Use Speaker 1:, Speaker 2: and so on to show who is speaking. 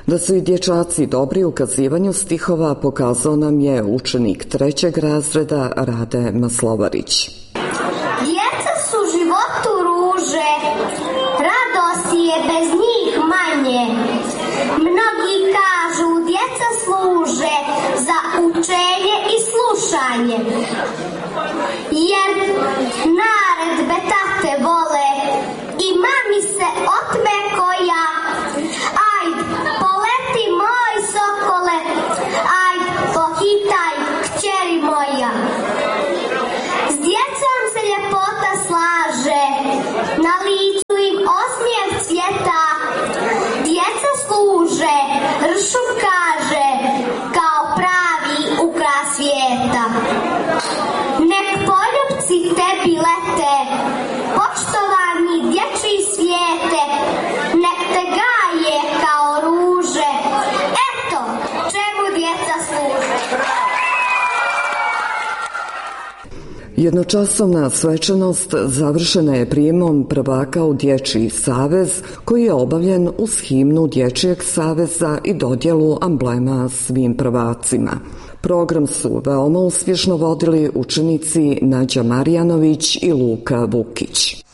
Speaker 1: Da su i dječaci dobri u kazivanju stihova pokazao nam je učenik 3. razreda Rade Maslovarić.
Speaker 2: Djeca su životu ruže, radosti je bez njih manje. Mnogi kažu djeca služe za učenje i slušanje, jer naredbe tate vole i mami se otme koja. Ajd, poleti moj sokole, ajd, pohitaj kćeri moja. S djecom se ljepota slaže, na licu im osmijeh cvjeta. Djeca služe, ršum kaže, kao pravi ukras svijeta. Nek poljupci tebi lete, poštovani dječji svijete, nek te gaje kao ruže. Eto, čemu djeca služe.
Speaker 1: Jednočasovna svečanost završena je prijemom prvaka u Dječji savez, koji je obavljen uz himnu Dječjeg saveza i dodjelu amblema svim prvacima. Program su veoma uspješno vodili učenici Nađa Marjanović i Luka Vukić.